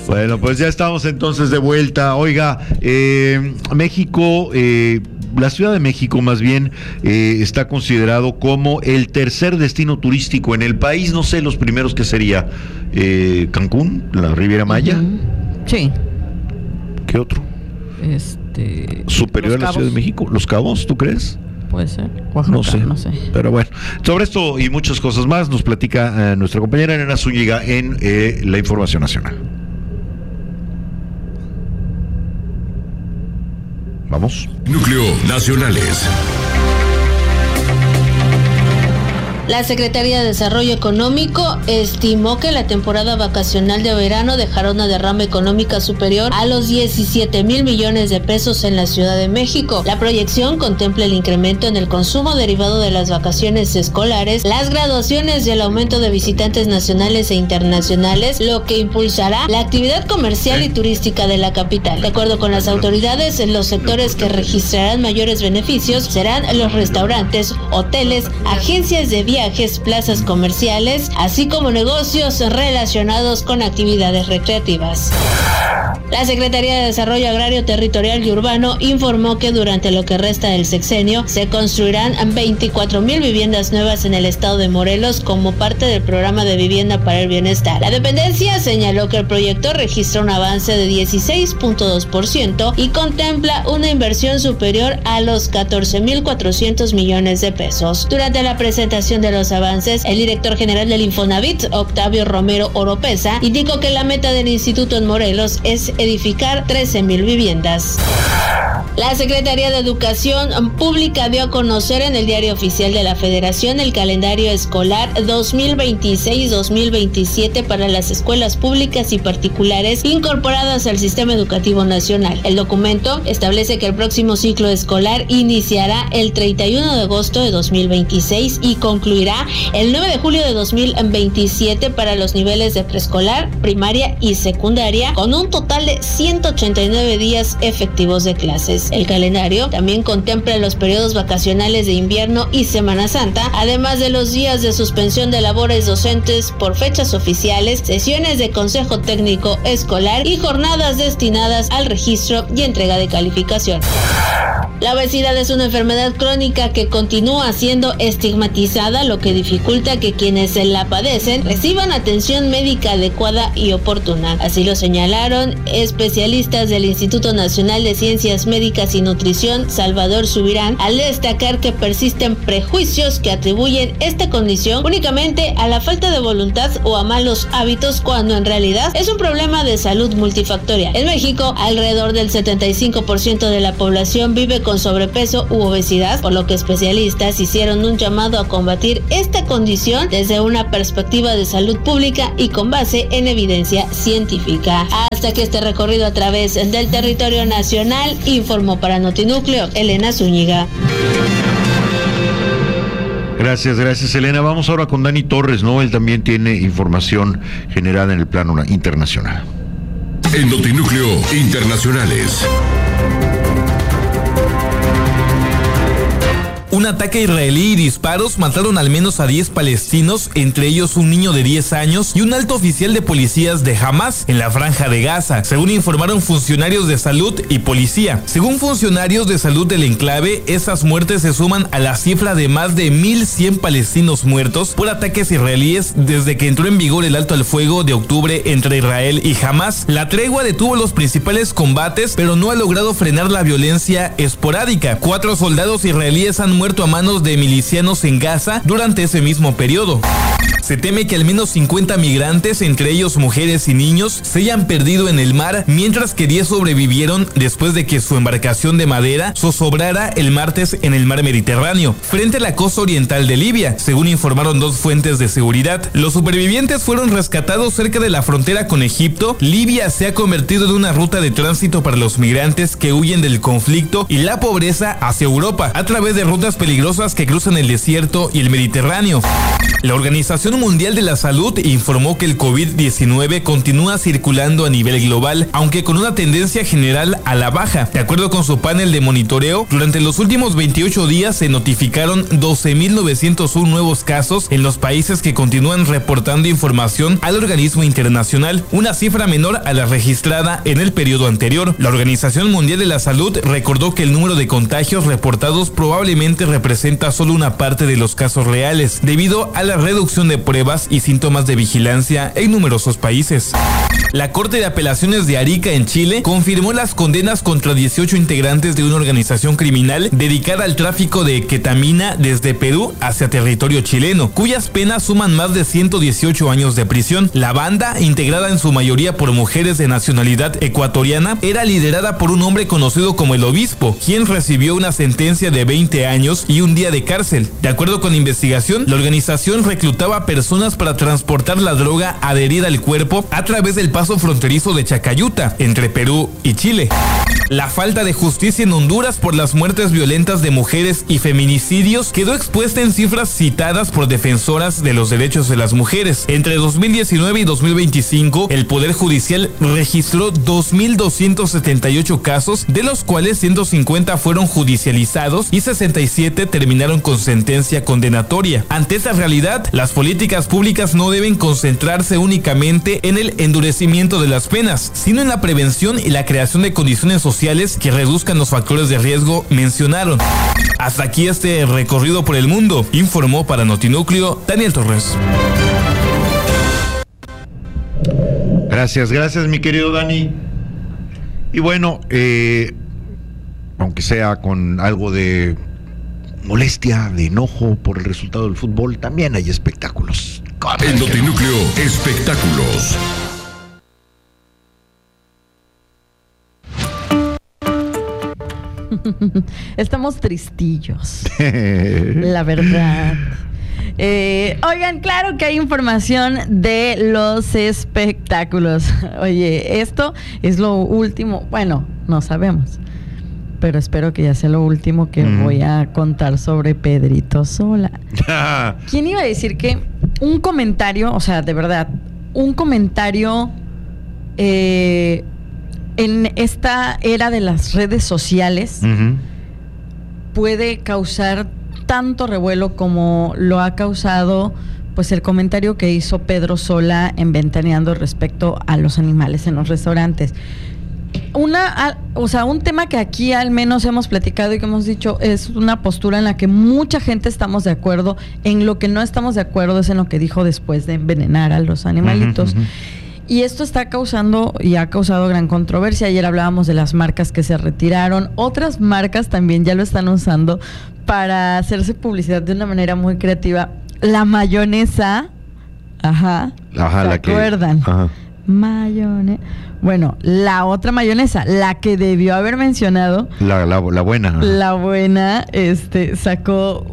Bueno, pues ya estamos entonces de vuelta. Oiga, México, la Ciudad de México más bien está considerado como el tercer destino turístico en el país. No sé, los primeros que sería Cancún, la Riviera Maya. Sí. ¿Qué otro? Superior a la Ciudad de México. ¿Los Cabos, tú crees? Puede ser. Oaxaca, no sé. Pero bueno, sobre esto y muchas cosas más nos platica nuestra compañera Elena Zúñiga en la Información Nacional. Vamos. Núcleo Nacionales. La Secretaría de Desarrollo Económico estimó que la temporada vacacional de verano dejará una derrama económica superior a los 17,000 millones de pesos en la Ciudad de México. La proyección contempla el incremento en el consumo derivado de las vacaciones escolares, las graduaciones y el aumento de visitantes nacionales e internacionales, lo que impulsará la actividad comercial y turística de la capital. De acuerdo con las autoridades, los sectores que registrarán mayores beneficios serán los restaurantes, hoteles, agencias de viajes, plazas comerciales, así como negocios relacionados con actividades recreativas. La Secretaría de Desarrollo Agrario, Territorial y Urbano informó que durante lo que resta del sexenio se construirán 24,000 viviendas nuevas en el estado de Morelos como parte del programa de vivienda para el bienestar. La dependencia señaló que el proyecto registra un avance de 16.2% y contempla una inversión superior a los 14,400 millones de pesos. Durante la presentación de los avances, el director general del Infonavit, Octavio Romero Oropesa, indicó que la meta del instituto en Morelos es edificar 13,000 viviendas. La Secretaría de Educación Pública dio a conocer en el Diario Oficial de la Federación el calendario escolar 2026-2027 para las escuelas públicas y particulares incorporadas al Sistema Educativo Nacional. El documento establece que el próximo ciclo escolar iniciará el 31 de agosto de 2026 y concluirá el 9 de julio de 2027 para los niveles de preescolar, primaria y secundaria, con un total de 189 días efectivos de clases. El calendario también contempla los periodos vacacionales de invierno y Semana Santa, además de los días de suspensión de labores docentes por fechas oficiales, sesiones de consejo técnico escolar y jornadas destinadas al registro y entrega de calificación. La obesidad es una enfermedad crónica que continúa siendo estigmatizada, lo que dificulta que quienes la padecen reciban atención médica adecuada y oportuna. Así lo señalaron especialistas del Instituto Nacional de Ciencias Médicas y Nutrición, Salvador Subirán, al destacar que persisten prejuicios que atribuyen esta condición únicamente a la falta de voluntad o a malos hábitos, cuando en realidad es un problema de salud multifactorial. En México, alrededor del 75% de la población vive con sobrepeso u obesidad, por lo que especialistas hicieron un llamado a combatir esta condición desde una perspectiva de salud pública y con base en evidencia científica. Hasta que este recorrido a través del territorio nacional, informó para Notinúcleo Elena Zúñiga. Gracias Elena. Vamos ahora con Dani Torres, ¿no? Él también tiene información generada en el plano internacional. En Notinúcleo Internacionales. Un ataque israelí y disparos mataron al menos a 10 palestinos, entre ellos un niño de 10 años y un alto oficial de policías de Hamas en la franja de Gaza, según informaron funcionarios de salud y policía. Según funcionarios de salud del enclave, esas muertes se suman a la cifra de más de 1,100 palestinos muertos por ataques israelíes desde que entró en vigor el alto al fuego de octubre entre Israel y Hamas. La tregua detuvo los principales combates, pero no ha logrado frenar la violencia esporádica. 4 soldados israelíes han muerto a manos de milicianos en Gaza durante ese mismo periodo. Se teme que al menos 50 migrantes, entre ellos mujeres y niños, se hayan perdido en el mar, mientras que 10 sobrevivieron después de que su embarcación de madera zozobrara el martes en el mar Mediterráneo, frente a la costa oriental de Libia, según informaron 2 fuentes de seguridad. Los supervivientes fueron rescatados cerca de la frontera con Egipto. Libia se ha convertido en una ruta de tránsito para los migrantes que huyen del conflicto y la pobreza hacia Europa, a través de rutas peligrosas que cruzan el desierto y el Mediterráneo. La Organización Organización Mundial de la Salud informó que el COVID-19 continúa circulando a nivel global, aunque con una tendencia general a la baja. De acuerdo con su panel de monitoreo, durante los últimos 28 días se notificaron 12.901 nuevos casos en los países que continúan reportando información al organismo internacional, una cifra menor a la registrada en el periodo anterior. La Organización Mundial de la Salud recordó que el número de contagios reportados probablemente representa solo una parte de los casos reales, debido a la reducción de pruebas y síntomas de vigilancia en numerosos países. La Corte de Apelaciones de Arica en Chile confirmó las condenas contra 18 integrantes de una organización criminal dedicada al tráfico de ketamina desde Perú hacia territorio chileno, cuyas penas suman más de 118 años de prisión. La banda, integrada en su mayoría por mujeres de nacionalidad ecuatoriana, era liderada por un hombre conocido como el Obispo, quien recibió una sentencia de 20 años y un día de cárcel. De acuerdo con la investigación, la organización reclutaba personas para transportar la droga adherida al cuerpo a través del paso fronterizo de Chacayuta, entre Perú y Chile. La falta de justicia en Honduras por las muertes violentas de mujeres y feminicidios quedó expuesta en cifras citadas por defensoras de los derechos de las mujeres. Entre 2019 y 2025, el Poder Judicial registró 2.278 casos, de los cuales 150 fueron judicializados y 67 terminaron con sentencia condenatoria. Ante esta realidad, las políticas públicas no deben concentrarse únicamente en el endurecimiento de las penas, sino en la prevención y la creación de condiciones sociales que reduzcan los factores de riesgo, mencionaron. Hasta aquí este recorrido por el mundo, informó para Notinúcleo Daniel Torres. Gracias mi querido Dani. Y bueno, aunque sea con algo de molestia, de enojo por el resultado del fútbol, también hay espectáculos. En Notinúcleo, espectáculos. Estamos tristillos, la verdad. Oigan, claro que hay información de los espectáculos. Oye, esto es lo último. Bueno, no sabemos, pero espero que ya sea lo último que voy a contar sobre Pedrito Sola. ¿Quién iba a decir que un comentario, o sea, de verdad, un comentario en esta era de las redes sociales puede causar tanto revuelo como lo ha causado pues el comentario que hizo Pedro Sola en Ventaneando respecto a los animales en los restaurantes? Un tema que aquí al menos hemos platicado y que hemos dicho es una postura en la que mucha gente estamos de acuerdo. En lo que no estamos de acuerdo es en lo que dijo después de envenenar a los animalitos. Y esto está causando y ha causado gran controversia. Ayer hablábamos de las marcas que se retiraron. Otras marcas también ya lo están usando para hacerse publicidad de una manera muy creativa. La mayonesa. ¿Se acuerdan? Mayonesa. Bueno, la otra mayonesa, la que debió haber mencionado. La buena. La buena, sacó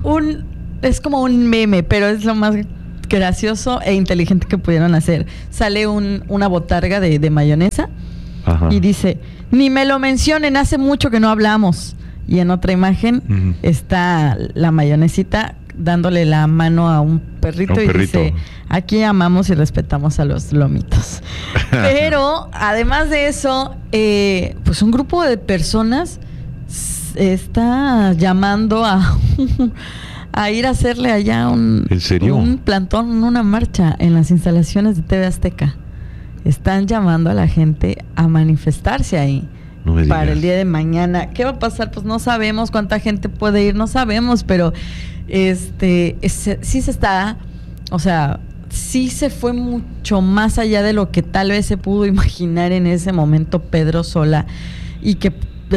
es como un meme, pero es lo más gracioso e inteligente que pudieron hacer. Sale una botarga de mayonesa y dice: ni me lo mencionen, hace mucho que no hablamos. Y en otra imagen está la mayonesita dándole la mano a un perrito y dice: aquí amamos y respetamos a los lomitos. Pero además de eso, pues un grupo de personas está llamando a ir a hacerle allá un plantón, una marcha en las instalaciones de TV Azteca. Están llamando a la gente a manifestarse ahí para el día de mañana. ¿Qué va a pasar? Pues no sabemos cuánta gente puede ir, no sabemos, pero sí se está, o sea, sí se fue mucho más allá de lo que tal vez se pudo imaginar en ese momento Pedro Sola, y que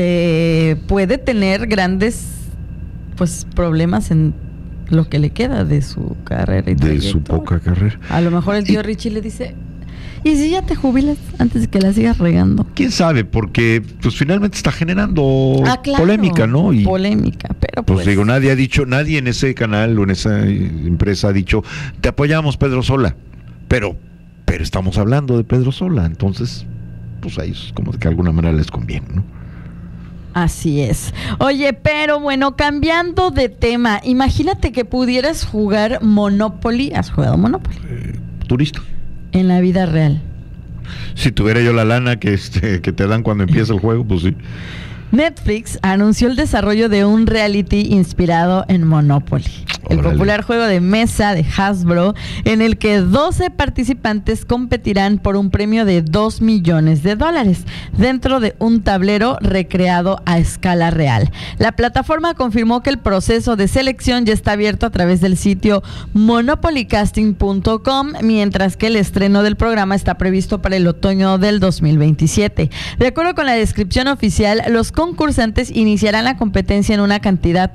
puede tener grandes pues problemas en lo que le queda de su carrera y de su poca carrera. A lo mejor el tío Richie le dice: ¿y si ya te jubilas antes de que la sigas regando? ¿Quién sabe? Porque pues finalmente está generando polémica, ¿no? Polémica, pero pues digo, nadie en ese canal o en esa empresa ha dicho: te apoyamos, Pedro Sola. Pero estamos hablando de Pedro Sola, entonces pues ahí es como que de alguna manera les conviene, ¿no? Así es. Oye, pero bueno, cambiando de tema, imagínate que pudieras jugar Monopoly. ¿Has jugado Monopoly? Turista. En la vida real. Si tuviera yo la lana que te dan cuando empieza el juego, pues sí. Netflix anunció el desarrollo de un reality inspirado en Monopoly, el popular juego de mesa de Hasbro, en el que 12 participantes competirán por un premio de $2 millones dentro de un tablero recreado a escala real. La plataforma confirmó que el proceso de selección ya está abierto a través del sitio monopolycasting.com, mientras que el estreno del programa está previsto para el otoño del 2027. De acuerdo con la descripción oficial, los concursantes iniciarán la competencia en una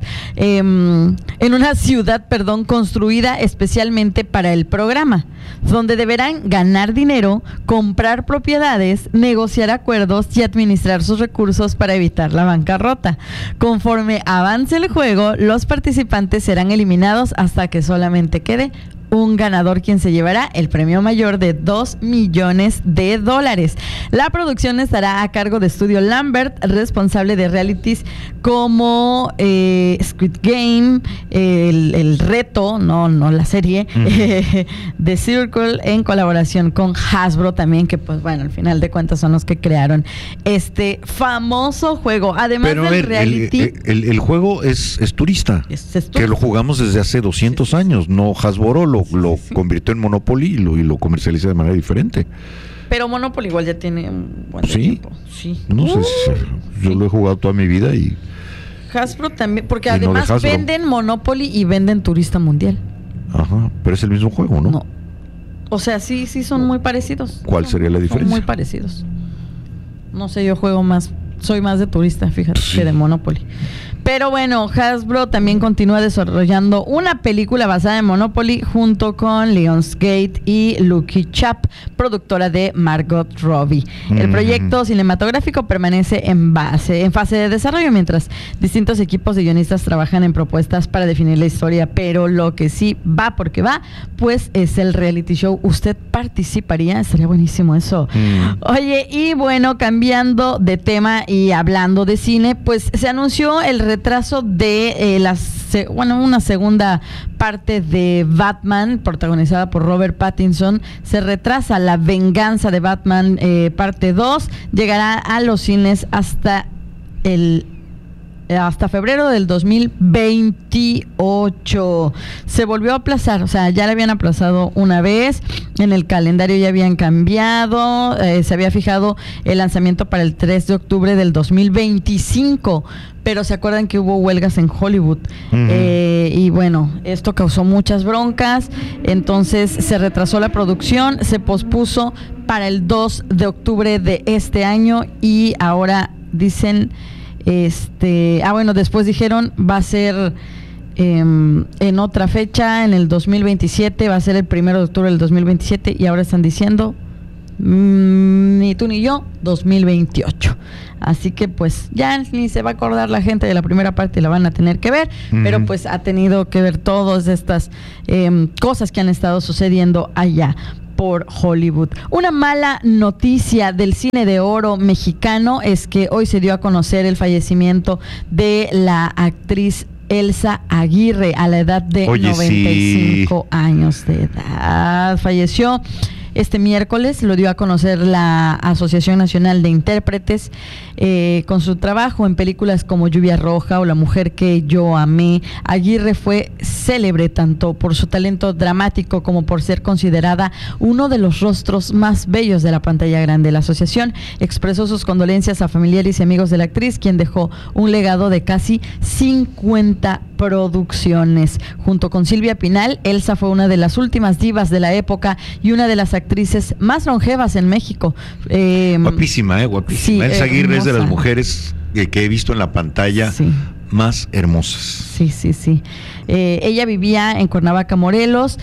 ciudad construida especialmente para el programa, donde deberán ganar dinero, comprar propiedades, negociar acuerdos y administrar sus recursos para evitar la bancarrota. Conforme avance el juego, los participantes serán eliminados hasta que solamente quede un ganador, quien se llevará el premio mayor de $2 millones. La producción estará a cargo de Studio Lambert, responsable de realities como Squid Game, el reto, no la serie, The Circle, en colaboración con Hasbro también, que pues bueno, al final de cuentas son los que crearon este famoso juego. Además del reality... El juego es turista, que lo jugamos desde hace 200 años, no Hasbro lo convirtió en Monopoly y lo comercializa de manera diferente. Pero Monopoly igual ya tiene un buen tiempo. Sí. No sé si yo lo he jugado toda mi vida y... Hasbro también, porque además venden Monopoly y venden Turista Mundial. Ajá, pero es el mismo juego, ¿no? No. O sea, sí son muy parecidos. ¿Cuál sería la diferencia? Son muy parecidos. No sé, yo soy más de turista, fíjate, que de Monopoly. Pero bueno, Hasbro también continúa desarrollando una película basada en Monopoly junto con Lionsgate y Lucky Chap, productora de Margot Robbie. El proyecto cinematográfico permanece en fase de desarrollo, mientras distintos equipos de guionistas trabajan en propuestas para definir la historia, pero lo que sí va porque va, pues es el reality show. ¿Usted participaría? Estaría buenísimo eso. Oye, y bueno, cambiando de tema y hablando de cine, pues se anunció el retraso de una segunda parte de Batman, protagonizada por Robert Pattinson. Se retrasa La venganza de Batman, parte 2. Llegará a los cines hasta febrero del 2028. Se volvió a aplazar, o sea, ya la habían aplazado una vez, en el calendario ya habían cambiado, se había fijado el lanzamiento para el 3 de octubre del 2025, pero se acuerdan que hubo huelgas en Hollywood, y bueno, esto causó muchas broncas, entonces se retrasó la producción, se pospuso para el 2 de octubre de este año, y ahora dicen... después dijeron va a ser en otra fecha, en el 2027, va a ser el 1 de octubre del 2027, y ahora están diciendo ni tú ni yo, 2028. Así que pues ya ni se va a acordar la gente de la primera parte, la van a tener que ver, pero pues ha tenido que ver todas estas cosas que han estado sucediendo allá por Hollywood. Una mala noticia del cine de oro mexicano es que hoy se dio a conocer el fallecimiento de la actriz Elsa Aguirre a la edad de 95 años de edad. Falleció este miércoles, lo dio a conocer la Asociación Nacional de Intérpretes, con su trabajo en películas como Lluvia Roja o La mujer que yo amé. Aguirre fue célebre tanto por su talento dramático como por ser considerada uno de los rostros más bellos de la pantalla grande. La asociación expresó sus condolencias a familiares y amigos de la actriz, quien dejó un legado de casi 50 producciones. Junto con Silvia Pinal, Elsa fue una de las últimas divas de la época y una de las actrices más longevas en México. Guapísima, guapísima. Sí, Elsa Aguirre es de las mujeres que he visto en la pantalla más hermosas. Sí. Ella vivía en Cuernavaca, Morelos.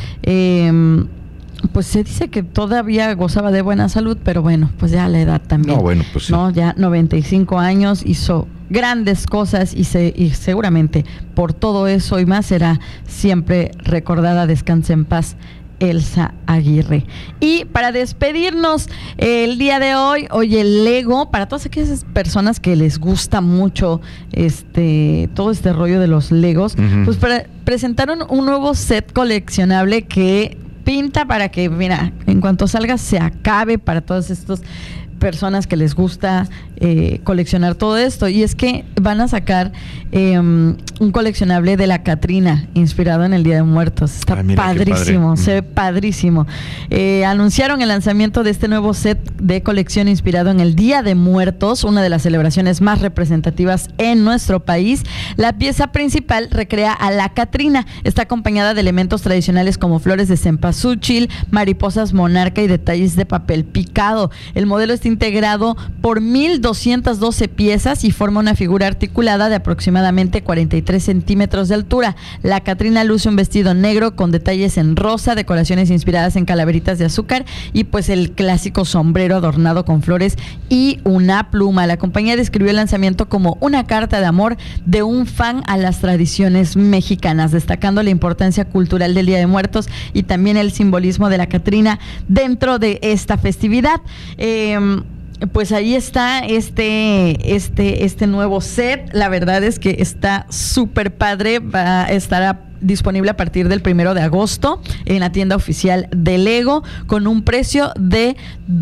Pues se dice que todavía gozaba de buena salud, pero bueno, pues ya la edad también. No, bueno, pues sí. No, ya 95 años, hizo grandes cosas y seguramente por todo eso y más será siempre recordada. Descanse en paz, Elsa Aguirre. Y para despedirnos el día de hoy, oye, el Lego, para todas aquellas personas que les gusta mucho todo este rollo de los Legos, pues presentaron un nuevo set coleccionable que pinta para que, mira, en cuanto salga se acabe para todas estas personas que les gusta coleccionar todo esto. Y es que van a sacar un coleccionable de la Catrina inspirado en el Día de Muertos. Está padrísimo, se ve padrísimo. Anunciaron el lanzamiento de este nuevo set de colección inspirado en el Día de Muertos, una de las celebraciones más representativas en nuestro país. La pieza principal recrea a la Catrina. Está acompañada de elementos tradicionales como flores de cempasúchil, mariposas monarca y detalles de papel picado. El modelo está integrado por 1,212 piezas y forma una figura articulada de aproximadamente 43 centímetros de altura. La Catrina luce un vestido negro con detalles en rosa, decoraciones inspiradas en calaveritas de azúcar y pues el clásico sombrero adornado con flores y una pluma. La compañía describió el lanzamiento como una carta de amor de un fan a las tradiciones mexicanas, destacando la importancia cultural del Día de Muertos y también el simbolismo de la Catrina dentro de esta festividad. Pues ahí está este nuevo set. La verdad es que está súper padre. Estará disponible a partir del 1 de agosto en la tienda oficial de Lego con un precio de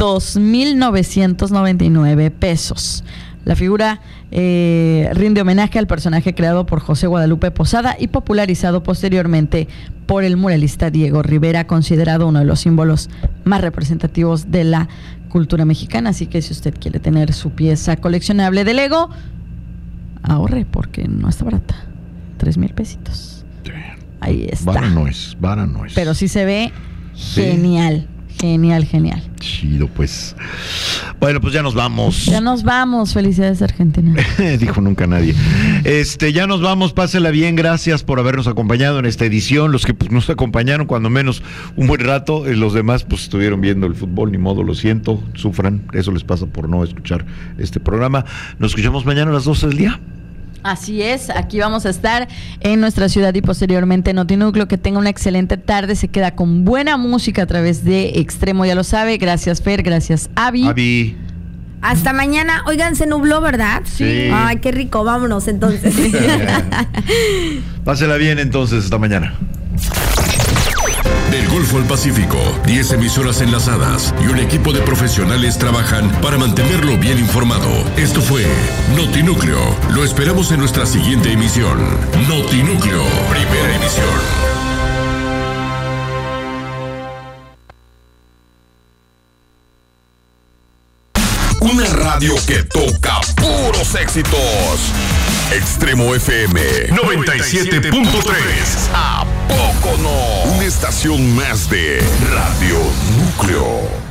2,999 pesos. La figura rinde homenaje al personaje creado por José Guadalupe Posada y popularizado posteriormente por el muralista Diego Rivera, considerado uno de los símbolos más representativos de la cultura mexicana. Así que si usted quiere tener su pieza coleccionable de Lego, ahorre porque no está barata. 3,000 pesitos. Ahí está. Vara no es. Pero sí se ve genial. Genial. Chido, pues. Bueno, pues ya nos vamos. Felicidades, Argentina. Dijo nunca nadie. Ya nos vamos, pásela bien, gracias por habernos acompañado en esta edición. Los que pues, nos acompañaron cuando menos un buen rato, los demás pues estuvieron viendo el fútbol, ni modo, lo siento, sufran, eso les pasa por no escuchar este programa. Nos escuchamos mañana a las 12 del día. Así es, aquí vamos a estar en nuestra ciudad y posteriormente en Notinúcleo. Que tenga una excelente tarde, se queda con buena música a través de Extremo, ya lo sabe. Gracias, Fer, gracias, Avi. Hasta mañana. Oigan, se nubló, ¿verdad? Sí. Ay, qué rico, vámonos entonces. Pásela bien entonces, hasta mañana. Del Golfo al Pacífico, 10 emisoras enlazadas y un equipo de profesionales trabajan para mantenerlo bien informado. Esto fue Notinúcleo. Lo esperamos en nuestra siguiente emisión. Notinúcleo, primera emisión. Una radio que toca puros éxitos. Extremo FM 97.3. ¿A poco no? Una estación más de Radio Núcleo.